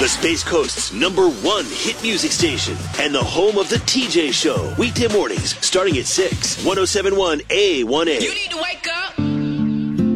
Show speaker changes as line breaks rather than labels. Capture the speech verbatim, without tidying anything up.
the Space Coast's number one hit music station, and the home of the T J Show. Weekday mornings starting at six. one oh seven point one A one A.
You need to wake up.